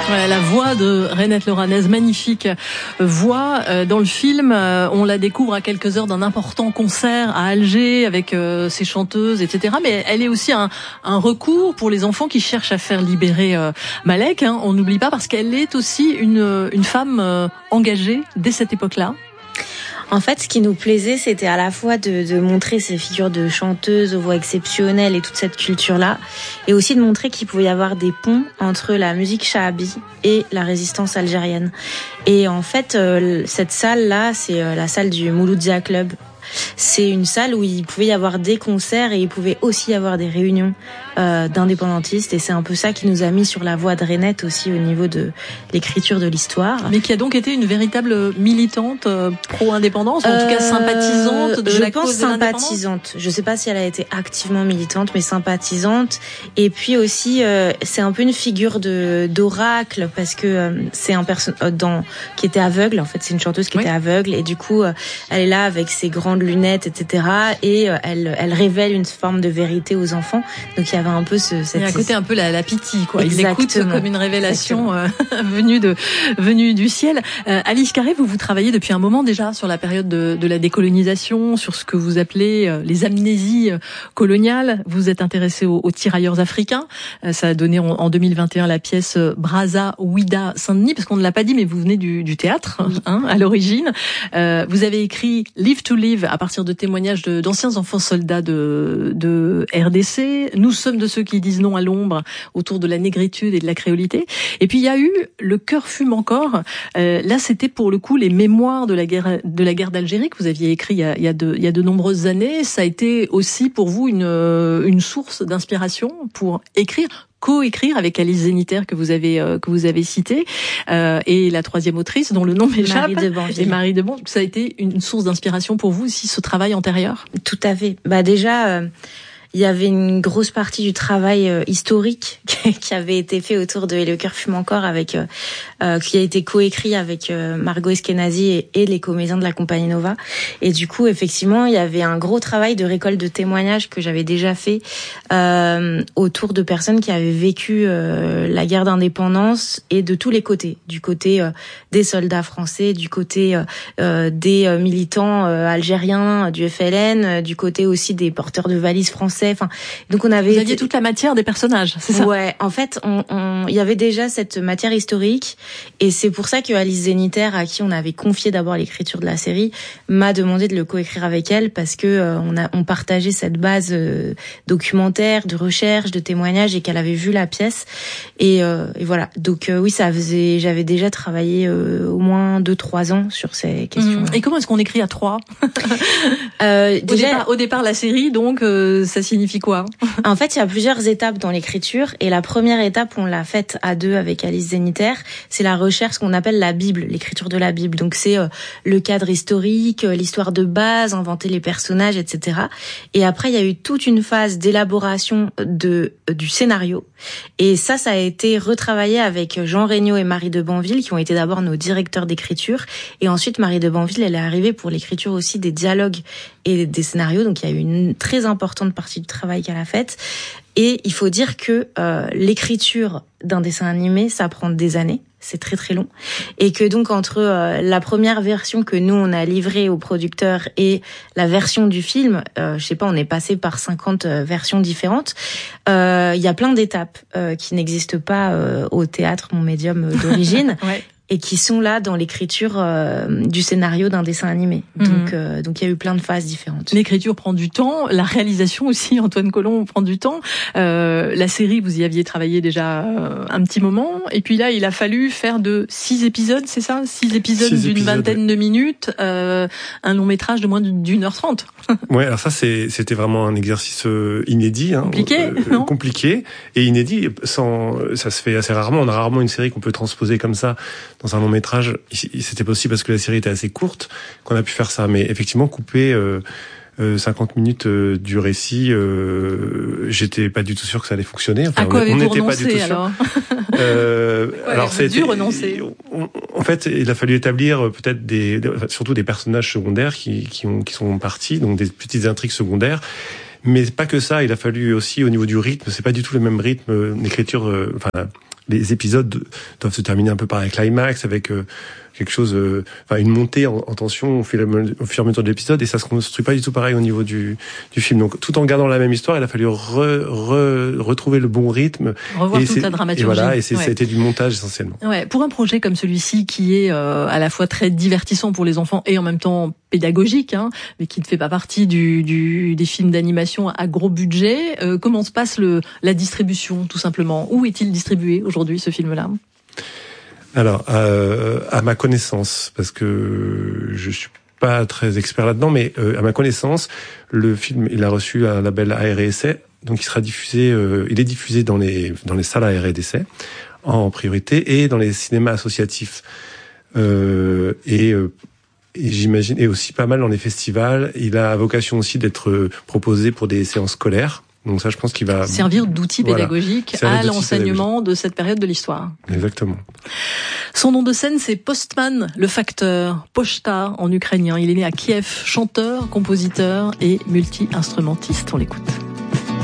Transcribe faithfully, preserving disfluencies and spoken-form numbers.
Voilà, la voix de Reynette Loranez, magnifique voix. Dans le film, on la découvre à quelques heures d'un important concert à Alger avec euh, ses chanteuses, et cetera. Mais elle est aussi un, un recours pour les enfants qui cherchent à faire libérer euh, Malek. Hein, on n'oublie pas, parce qu'elle est aussi une, une femme euh, engagée dès cette époque-là. En fait, ce qui nous plaisait, c'était à la fois de, de montrer ces figures de chanteuses aux voix exceptionnelles et toute cette culture-là, et aussi de montrer qu'il pouvait y avoir des ponts entre la musique shahabi et la résistance algérienne. Et en fait, euh, cette salle-là, c'est euh, la salle du Mouloudia Club. C'est une salle où il pouvait y avoir des concerts et il pouvait aussi y avoir des réunions euh, d'indépendantistes, et c'est un peu ça qui nous a mis sur la voie de Reynette aussi au niveau de l'écriture de l'histoire. Mais qui a donc été une véritable militante euh, pro-indépendance, ou en tout cas sympathisante de euh, la cause de l'indépendance. Je pense sympathisante. Je sais pas si elle a été activement militante, mais sympathisante. Et puis aussi, euh, c'est un peu une figure de d'oracle, parce que euh, c'est un personnage euh, dans qui était aveugle. En fait, c'est une chanteuse qui oui. était aveugle, et du coup, euh, elle est là avec ses grandes lunettes, et cetera. Et euh, elle elle révèle une forme de vérité aux enfants. Donc il y avait un peu ce cette... Il y a un côté un peu la, la pitié, quoi. Exactement. Il l'écoute comme une révélation euh, venue de venue du ciel. Euh, Alice Carré, vous vous travaillez depuis un moment déjà sur la période de, de la décolonisation, sur ce que vous appelez euh, les amnésies euh, coloniales. Vous êtes intéressée aux, aux tirailleurs africains. Euh, ça a donné en, en deux mille vingt et un la pièce euh, Brazza Ouida Saint-Denis, parce qu'on ne l'a pas dit, mais vous venez du, du théâtre hein, à l'origine. Euh, vous avez écrit Live to Live à partir de témoignages de, d'anciens enfants soldats de, de R D C. Nous sommes de ceux qui disent non à l'ombre, autour de la négritude et de la créolité. Et puis il y a eu Le cœur fume encore. Euh, là, c'était pour le coup les mémoires de la guerre de la guerre d'Algérie que vous aviez écrit il y a, il y a de il y a de nombreuses années. Ça a été aussi pour vous une une source d'inspiration pour écrire, co-écrire avec Alice Zeniter que vous avez euh, que vous avez cité, euh, et la troisième autrice dont le nom m'échappe, Marie de Banville. Et Marie de Banville. Ça a été une source d'inspiration pour vous aussi, ce travail antérieur? Tout à fait. Bah déjà. Euh... Il y avait une grosse partie du travail euh, historique qui avait été fait autour de Et le cœur fume encore, avec euh, euh, qui a été coécrit avec euh, Margot Eskenazi et, et les comédiens de la compagnie Nova. Et du coup, effectivement, il y avait un gros travail de récolte de témoignages que j'avais déjà fait euh, autour de personnes qui avaient vécu euh, la guerre d'indépendance, et de tous les côtés, du côté euh, des soldats français, du côté euh, des euh, militants euh, algériens du F L N, euh, du côté aussi des porteurs de valises français. Enfin, donc on avait. Vous aviez été... toute la matière des personnages, c'est ça? Ouais, en fait, on, on, il y avait déjà cette matière historique, et c'est pour ça que Alice Zeniter, à qui on avait confié d'abord l'écriture de la série, m'a demandé de le coécrire avec elle, parce que euh, on a, on partageait cette base euh, documentaire, de recherche, de témoignages, et qu'elle avait vu la pièce, et, euh, et voilà. Donc euh, oui, ça faisait, j'avais déjà travaillé euh, au moins deux, trois ans sur ces questions. Mmh. Et comment est-ce qu'on écrit à trois? euh, au, déjà... départ, au départ, la série, donc, euh, ça signifie quoi? En fait, il y a plusieurs étapes dans l'écriture, et la première étape, on l'a faite à deux avec Alice Zeniter, c'est la recherche, ce qu'on appelle la Bible, l'écriture de la Bible. Donc c'est euh, le cadre historique, euh, l'histoire de base, inventer les personnages, et cetera. Et après, il y a eu toute une phase d'élaboration de euh, du scénario, et ça, ça a été retravaillé avec Jean Regnault et Marie de Banville, qui ont été d'abord nos directeurs d'écriture, et ensuite Marie de Banville, elle est arrivée pour l'écriture aussi des dialogues et des scénarios. Donc il y a eu une très importante partie du travail qu'elle a faite. Et il faut dire que euh, l'écriture d'un dessin animé, ça prend des années, c'est très très long, et que donc entre euh, la première version que nous on a livrée aux producteurs et la version du film, euh, je sais pas, on est passé par cinquante euh, versions différentes. Il euh, y a plein d'étapes euh, qui n'existent pas euh, au théâtre, mon médium d'origine. Ouais. Et qui sont là dans l'écriture euh, du scénario d'un dessin animé. Mmh. Donc, euh, donc il y a eu plein de phases différentes. L'écriture prend du temps, la réalisation aussi, Antoine Colomb, prend du temps. Euh, la série, vous y aviez travaillé déjà euh, un petit moment, et puis là, il a fallu faire de six épisodes, c'est ça? Six épisodes six d'une épisodes, vingtaine ouais. de minutes, euh, un long métrage de moins d'une heure trente. Ouais, alors ça, c'est, c'était vraiment un exercice inédit, hein, compliqué, euh, non compliqué et inédit. Sans, ça se fait assez rarement. On a rarement une série qu'on peut transposer comme ça dans un long métrage. C'était possible parce que la série était assez courte qu'on a pu faire ça, mais effectivement couper euh, euh, cinquante minutes euh, du récit, euh, j'étais pas du tout sûr que ça allait fonctionner. Enfin, à quoi on n'était pas du tout sûr. euh, ouais, alors c'est dû renoncer. On, en fait, il a fallu établir peut-être des, surtout des personnages secondaires qui, qui ont, qui sont partis, donc des petites intrigues secondaires. Mais pas que ça, il a fallu aussi au niveau du rythme, c'est pas du tout le même rythme d'écriture, euh, enfin les épisodes doivent se terminer un peu par un climax, avec euh, quelque chose, euh, enfin une montée en, en tension au fur, au fur et à mesure de l'épisode, et ça se construit pas du tout pareil au niveau du, du film. Donc tout en gardant la même histoire, il a fallu re, re, retrouver le bon rythme, revoir et toute la dramaturgie. Et voilà, et c'est, ouais. ça a été du montage essentiellement. Ouais, pour un projet comme celui-ci qui est euh, à la fois très divertissant pour les enfants et en même temps pédagogique, hein, mais qui ne fait pas partie du, du des films d'animation à gros budget, euh, comment se passe le la distribution tout simplement? Où est-il distribué aujourd'hui ce film-là? Alors, euh, à ma connaissance, parce que je suis pas très expert là-dedans, mais euh, à ma connaissance, le film, il a reçu un label A R et Essai, donc il sera diffusé, euh, il est diffusé dans les dans les salles A R et d'essai en priorité et dans les cinémas associatifs euh, et, euh, et j'imagine et aussi pas mal dans les festivals. Il a vocation aussi d'être proposé pour des séances scolaires. Donc ça, je pense qu'il va servir d'outil pédagogique voilà, à l'enseignement de cette période de l'histoire. Exactement. Son nom de scène, c'est Postman, le facteur, Pochta en ukrainien. Il est né à Kiev, chanteur, compositeur et multi-instrumentiste. On l'écoute.